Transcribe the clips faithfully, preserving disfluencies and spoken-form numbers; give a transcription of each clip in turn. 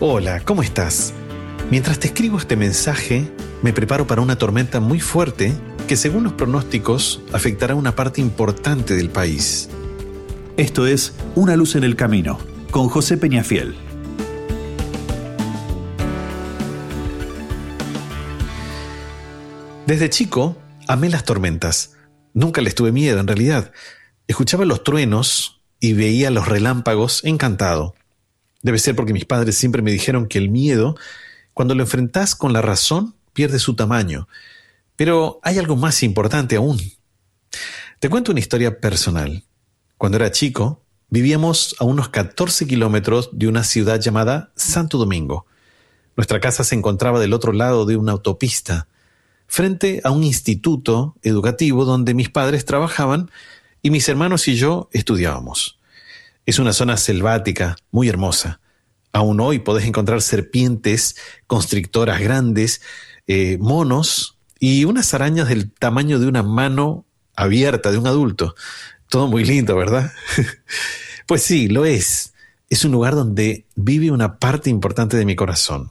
Hola, ¿cómo estás? Mientras te escribo este mensaje, me preparo para una tormenta muy fuerte que, según los pronósticos, afectará una parte importante del país. Esto es Una luz en el camino, con José Peñafiel. Desde chico, amé las tormentas. Nunca les tuve miedo, en realidad. Escuchaba los truenos y veía los relámpagos encantado. Debe ser porque mis padres siempre me dijeron que el miedo, cuando lo enfrentás con la razón, pierde su tamaño. Pero hay algo más importante aún. Te cuento una historia personal. Cuando era chico, vivíamos a unos catorce kilómetros de una ciudad llamada Santo Domingo. Nuestra casa se encontraba del otro lado de una autopista, frente a un instituto educativo donde mis padres trabajaban y mis hermanos y yo estudiábamos. Es una zona selvática, muy hermosa. Aún hoy podés encontrar serpientes, constrictoras grandes, eh, monos y unas arañas del tamaño de una mano abierta de un adulto. Todo muy lindo, ¿verdad? Pues sí, lo es. Es un lugar donde vive una parte importante de mi corazón.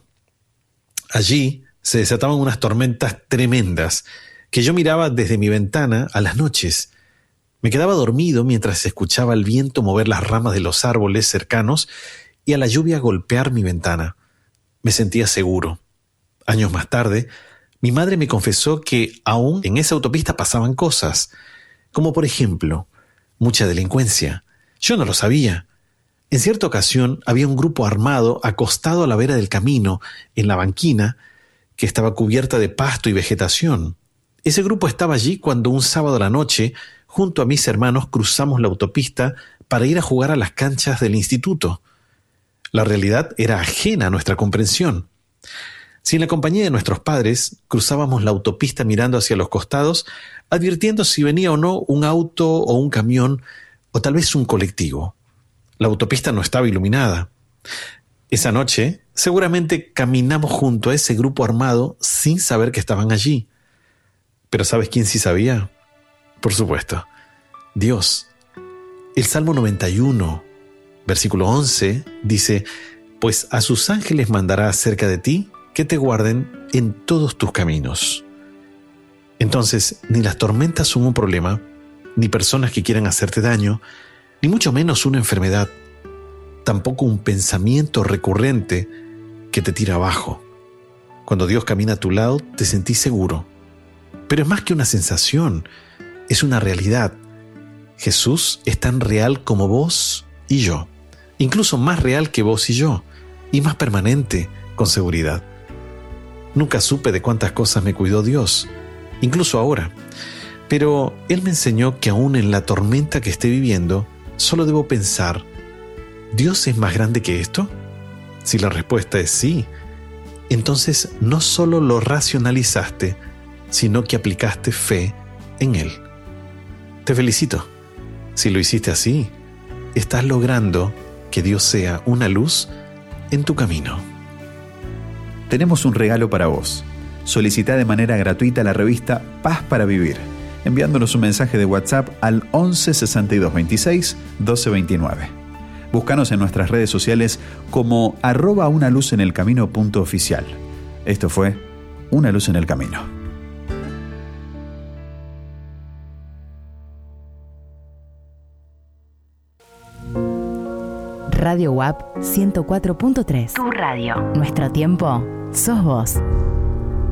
Allí se desataban unas tormentas tremendas que yo miraba desde mi ventana a las noches. Me quedaba dormido mientras escuchaba el viento mover las ramas de los árboles cercanos y a la lluvia golpear mi ventana. Me sentía seguro. Años más tarde, mi madre me confesó que aún en esa autopista pasaban cosas, como por ejemplo, mucha delincuencia. Yo no lo sabía. En cierta ocasión había un grupo armado acostado a la vera del camino, en la banquina, que estaba cubierta de pasto y vegetación. Ese grupo estaba allí cuando un sábado a la noche, junto a mis hermanos, cruzamos la autopista para ir a jugar a las canchas del instituto. La realidad era ajena a nuestra comprensión. Sin la compañía de nuestros padres, cruzábamos la autopista mirando hacia los costados, advirtiendo si venía o no un auto o un camión, o tal vez un colectivo. La autopista no estaba iluminada. Esa noche, seguramente caminamos junto a ese grupo armado sin saber que estaban allí. Pero ¿sabes quién sí sabía? Por supuesto, Dios. El Salmo noventa y uno, versículo once, dice: «Pues a sus ángeles mandará acerca de ti, que te guarden en todos tus caminos». Entonces, ni las tormentas son un problema, ni personas que quieran hacerte daño, ni mucho menos una enfermedad, tampoco un pensamiento recurrente que te tira abajo. Cuando Dios camina a tu lado, te sentís seguro. Pero es más que una sensación, es una realidad. Jesús es tan real como vos y yo, incluso más real que vos y yo, y más permanente, con seguridad. Nunca supe de cuántas cosas me cuidó Dios, incluso ahora, pero Él me enseñó que aún en la tormenta que esté viviendo, solo debo pensar: ¿Dios es más grande que esto? Si la respuesta es sí, entonces no solo lo racionalizaste, sino que aplicaste fe en Él. Te felicito. Si lo hiciste así, estás logrando que Dios sea una luz en tu camino. Tenemos un regalo para vos. Solicita de manera gratuita la revista Paz para Vivir, enviándonos un mensaje de WhatsApp al once sesenta y dos veintiséis doce veintinueve. Búscanos en nuestras redes sociales como arroba una luz en el camino punto oficial. Esto fue Una luz en el camino. Radio U A P ciento cuatro punto tres. Tu radio. Nuestro tiempo sos vos.